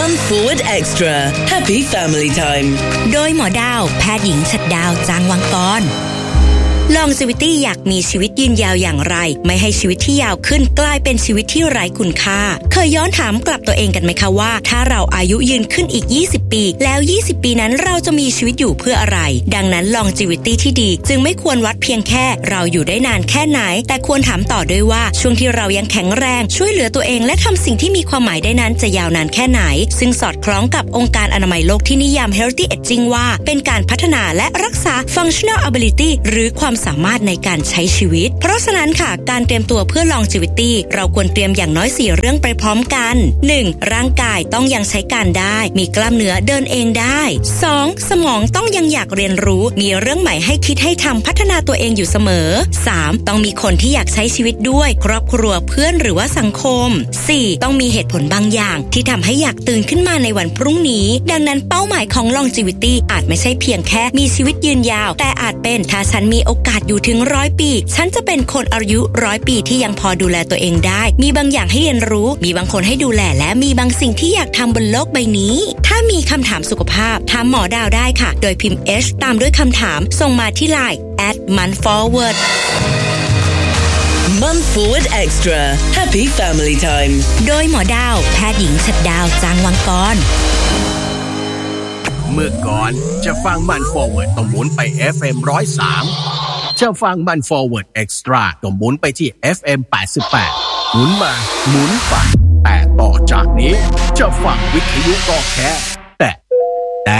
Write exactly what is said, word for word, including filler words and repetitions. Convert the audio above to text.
Month Forward Extra Happy Family Time โดยหมอดาวแพทย์หญิงฉัตรดาวจางวังกร Longevity อยากมีชีวิตยืนยาวอย่างไรไม่ให้ชีวิตที่ยาวขึ้นกลายเป็นชีวิตที่ไร้คุณค่าเคยย้อนถามกลับตัวเองกันไหมคะว่าถ้าเราอายุยืนขึ้นอีกยี่สิบปีแล้วยี่สิบปีนั้นเราจะมีชีวิตอยู่เพื่ออะไรดังนั้น Longevity ที่ดีจึงไม่ควรวัดเพียงแค่เราอยู่ได้นานแค่ไหนแต่ควรถามต่อด้วยว่าช่วงที่เรายังแข็งแรงช่วยเหลือตัวเองและทำสิ่งที่มีความหมายได้นั้นจะยาวนานแค่ไหนซึ่งสอดคล้องกับองค์การอนามัยโลกที่นิยาม Healthy Aging ว่าเป็นการพัฒนาและรักษา Functional Ability หรือความสามารถในการใช้ชีวิตเพราะฉะนั้นค่ะการเตรียมตัวเพื่อ longevity เราควรเตรียมอย่างน้อยสี่เรื่องไปพร้อมกัน หนึ่ง ร่างกายต้องยังใช้การได้มีกล้ามเนื้อเดินเองได้ สอง สมองต้องยังอยากเรียนรู้มีเรื่องใหม่ให้คิดให้ทำพัฒนาตัวเองอยู่เสมอ สาม ต้องมีคนที่อยากใช้ชีวิตด้วยครอบครัวเพื่อนหรือว่าสังคม สี่ ต้องมีเหตุผลบางอย่างที่ทำให้อยากตื่นขึ้นมาในวันพรุ่งนี้ดังนั้นเป้าหมายของ longevity อาจไม่ใช่เพียงแค่มีชีวิตยืนยาวแต่อาจเป็นถ้าฉันมีโอกาสอยู่ถึงร้อยปีฉันจะเป็นคนอายุร้อยปีที่ยังพอดูแลตัวเองได้มีบางอย่างให้เรียนรู้มีบางคนให้ดูแลและมีบางสิ่งที่อยากทำบนโลกใบนี้ถ้ามีคำถามสุขภาพถามหมอดาวได้ค่ะโดยพิมพ์ H ตามด้วยคำถามส่งมาที่ ไลน์ แอท มันฟอร์เวิร์ด Month Forward Extra Happy Family Time โดยหมอดาวแพทย์หญิงฉัตรดาวจางวังกรเมื่อก่อนจะฟังมัน Forward ต้องหมุนไป เอฟ เอ็ม หนึ่งร้อยสามจะฟังมัน Forward Extra ต้องหมุนไปที่ เอฟ เอ็ม แปดสิบแปดหมุนมาหมุนไปแต่ต่อจากนี้จะฟังวิทยุก็แค่